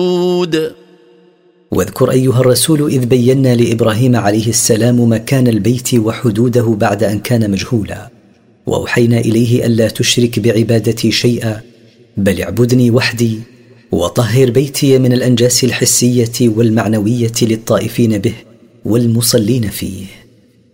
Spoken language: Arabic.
واذكر أيها الرسول إذ بينا لإبراهيم عليه السلام مكان البيت وحدوده بعد أن كان مجهولا، وأوحينا إليه ألا تشرك بعبادتي شيئا بل اعبدني وحدي، وطهر بيتي من الأنجاس الحسية والمعنوية للطائفين به والمصلين فيه.